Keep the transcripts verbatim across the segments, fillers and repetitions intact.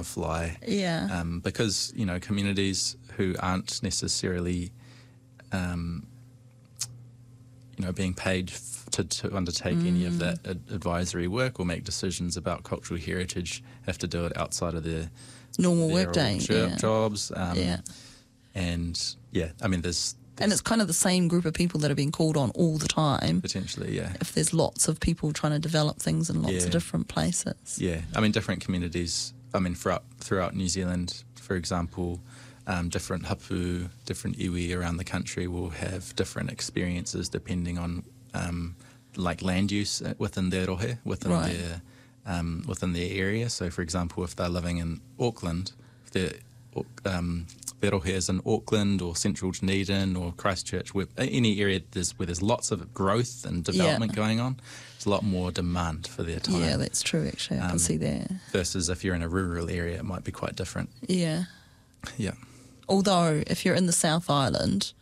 the fly. Yeah. Um, because, you know, communities who aren't necessarily, um, you know, being paid f- to, to undertake mm. any of that ad- advisory work or make decisions about cultural heritage have to do it outside of their normal their workday jo- yeah. jobs. Um, yeah. And, yeah, I mean, there's... And it's kind of the same group of people that are being called on all the time. Potentially, yeah. If there's lots of people trying to develop things in lots yeah. of different places. Yeah, I mean, different communities, I mean, throughout, throughout New Zealand, for example, um, different hapu, different iwi around the country will have different experiences depending on, um, like, land use within their rohe, within right. their um, within their area. So, for example, if they're living in Auckland, if they're... Um, Rohe is in Auckland or Central Dunedin or Christchurch, where, any area there's, where there's lots of growth and development yeah. going on, there's a lot more demand for their time. Yeah, that's true, actually. I um, can see that. Versus if you're in a rural area, it might be quite different. Yeah. Yeah. Although, if you're in the South Island,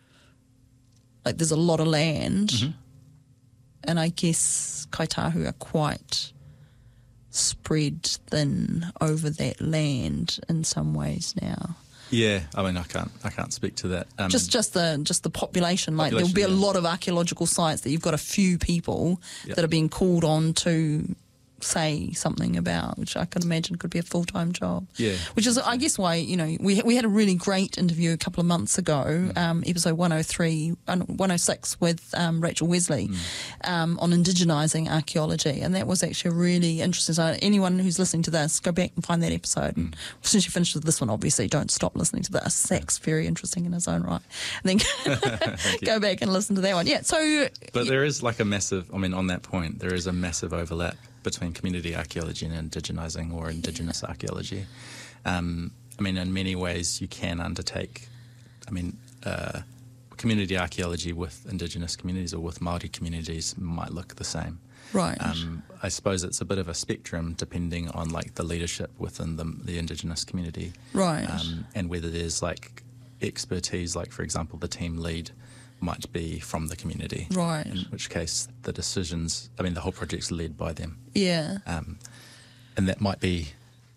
like there's a lot of land, mm-hmm. and I guess kaitahu are quite spread thin over that land in some ways now. Yeah, I mean, I can't, I can't speak to that. Um, just, just the, just the population. Like population, there'll be a yeah. lot of archaeological sites that you've got a few people yep. that are being called on to say something about, which I can imagine could be a full-time job. Yeah. Which is, I guess, why, you know, we we had a really great interview a couple of months ago, mm. um, episode one oh three, one oh six with um, Rachel Wesley mm. um, on indigenising archaeology, and that was actually really interesting. So anyone who's listening to this, go back and find that episode. Mm. And since you finished with this one, obviously, don't stop listening to this. Zach's very interesting in his own right. And then go back and listen to that one. Yeah, so... But there is like a massive, I mean, on that point, there is a massive overlap between community archaeology and indigenising or indigenous yeah. archaeology. Um, I mean, in many ways you can undertake, I mean, uh, community archaeology with indigenous communities or with Māori communities might look the same. Right. Um, I suppose it's a bit of a spectrum depending on like the leadership within the, the indigenous community. Right. Um, and whether there's like expertise, like for example, the team lead might be from the community. Right. In which case the decisions, I mean, the whole project's led by them. Yeah. Um, and that might be,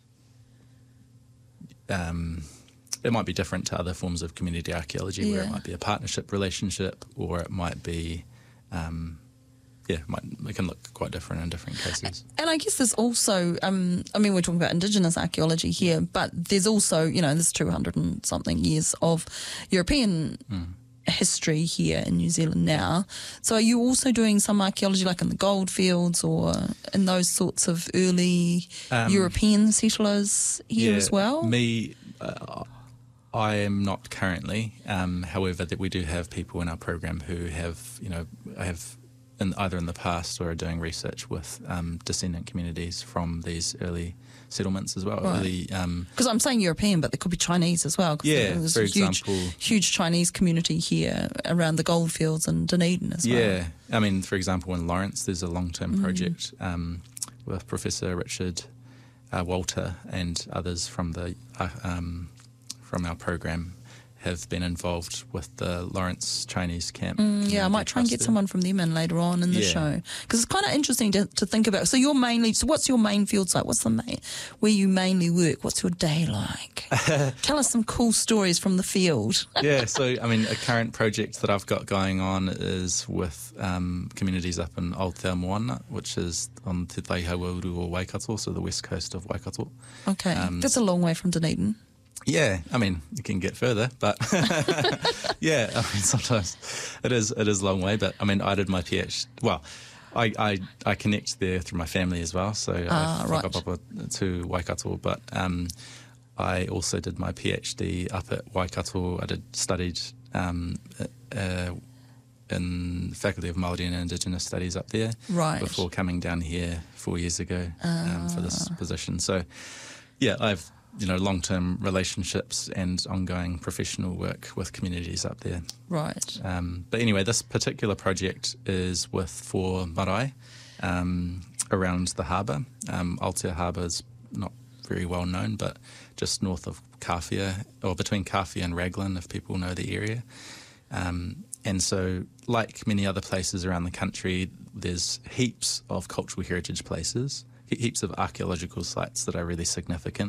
um, it might be different to other forms of community archaeology yeah. where it might be a partnership relationship or it might be, um, yeah, it, might, it can look quite different in different cases. And I guess there's also, um, I mean, we're talking about indigenous archaeology here, but there's also, you know, there's two hundred and something years of European mm. history here in New Zealand now. So are you also doing some archaeology like in the goldfields or in those sorts of early um, European settlers here yeah, as well? Me, uh, I am not currently. Um, however, that we do have people in our program who have, you know, have in, either in the past or are doing research with um, descendant communities from these early settlements as well. Right. Because um, I'm saying European, but there could be Chinese as well. Yeah, there's for a huge, example. huge Chinese community here around the goldfields and Dunedin as well. Yeah, I mean, for example, in Lawrence, there's a long-term mm. project um, with Professor Richard uh, Walter and others from the uh, um, from our program have been involved with the Lawrence Chinese camp. Mm, yeah, I might try and get there. someone from them in later on in the yeah. show. Because it's kind of interesting to, to think about. So you're mainly, so what's your main field site? What's the main, where you mainly work? What's your day like? Tell us some cool stories from the field. Yeah, so, I mean, a current project that I've got going on is with um, communities up in Aotearoa, which is on Te Taihawauru or Waikato, so the west coast of Waikato. Okay, um, that's a long way from Dunedin. Yeah, I mean, you can get further, but yeah, I mean, sometimes it is it is a long way. But I mean, I did my PhD. Well, I I, I connect there through my family as well, so ah, I right. whakapapa to Waikato. But um, I also did my PhD up at Waikato. I did studied um, uh, in the Faculty of Māori and Indigenous Studies up there, right. before coming down here four years ago ah. um, for this position. So, yeah, I've. you know, long-term relationships and ongoing professional work with communities up there. Right. Um, but anyway, this particular project is with four marae um, around the harbour. Um, Aotea Harbour is not very well known, but just north of Kawhia, or between Kawhia and Raglan, if people know the area. Um, and so, like many other places around the country, there's heaps of cultural heritage places, heaps of archaeological sites that are really significant.